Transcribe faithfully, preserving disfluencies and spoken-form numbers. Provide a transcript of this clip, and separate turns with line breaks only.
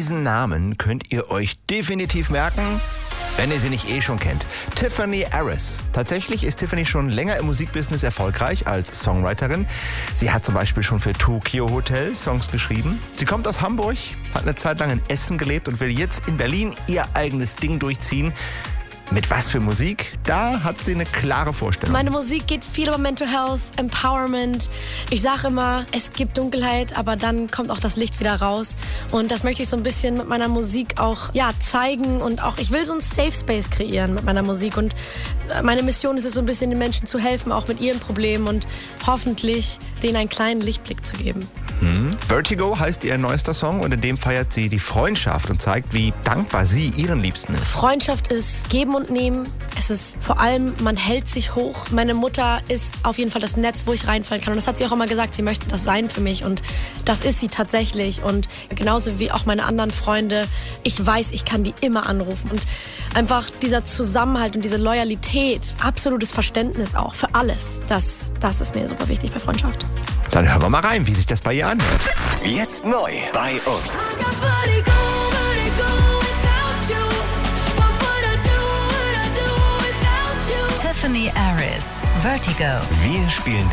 Diesen Namen könnt ihr euch definitiv merken, wenn ihr sie nicht eh schon kennt. Tiffany Harris. Tatsächlich ist Tiffany schon länger im Musikbusiness erfolgreich als Songwriterin. Sie hat zum Beispiel schon für Tokyo Hotel Songs geschrieben. Sie kommt aus Hamburg, hat eine Zeit lang in Essen gelebt und will jetzt in Berlin ihr eigenes Ding durchziehen. Mit was für Musik? Da hat sie eine klare Vorstellung.
Meine Musik geht viel über Mental Health, Empowerment. Ich sage immer, es gibt Dunkelheit, aber dann kommt auch das Licht wieder raus. Und das möchte ich so ein bisschen mit meiner Musik auch ja, zeigen. Und auch, ich will so einen Safe Space kreieren mit meiner Musik. Und meine Mission ist es so ein bisschen, den Menschen zu helfen, auch mit ihren Problemen und hoffentlich denen einen kleinen Lichtblick zu geben.
Hm. Vertigo heißt ihr neuester Song und in dem feiert sie die Freundschaft und zeigt, wie dankbar sie ihren Liebsten ist.
Freundschaft ist Geben und Nehmen. Es ist vor allem, man hält sich hoch. Meine Mutter ist auf jeden Fall das Netz, wo ich reinfallen kann. Und das hat sie auch immer gesagt, sie möchte das sein für mich. Und das ist sie tatsächlich. Und genauso wie auch meine anderen Freunde, ich weiß, ich kann die immer anrufen. Und einfach dieser Zusammenhalt und diese Loyalität, absolutes Verständnis auch für alles, das, das ist mir super wichtig bei Freundschaft.
Dann hören wir mal rein, wie sich das bei ihr anhört.
Jetzt neu bei uns.
Tiffany Harris, Vertigo.
Wir spielen